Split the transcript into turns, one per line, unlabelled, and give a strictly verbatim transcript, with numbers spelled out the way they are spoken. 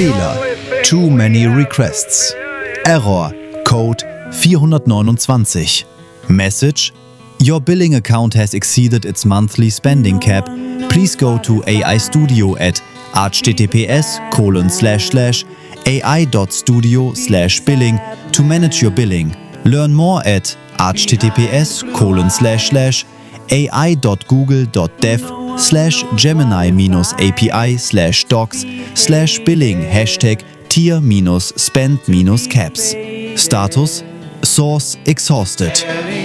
Fehler: Too many requests. Error: Code vierhundertneunundzwanzig. Message: Your billing account has exceeded its monthly spending cap. Please go to A I Studio at https colon slash slash ai.studio slash billing to manage your billing. Learn more at https colon slash slash ai.google.dev slash Gemini minus API slash docs slash billing hashtag tier minus spend minus caps. Status: Source exhausted.